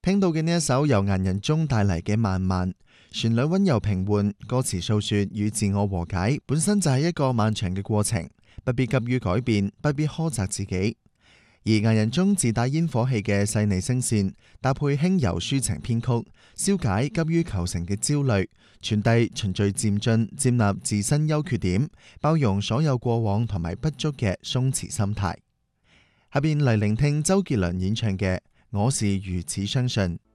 聽到嘅呢一首由顏人宗帶嚟嘅慢慢，旋律溫柔平緩，歌詞訴說與自我和解，本身就係一個漫長嘅過程，不必急於改變，不必苛責自己。而顏人宗自帶煙火氣嘅細膩聲線，搭配輕柔抒情編曲，消解急於求成嘅焦慮，傳遞循序漸進、接納自身優缺點、包容所有過往同埋不足嘅鬆弛心態。下邊嚟聆聽周杰倫演唱嘅《我是如此相信》。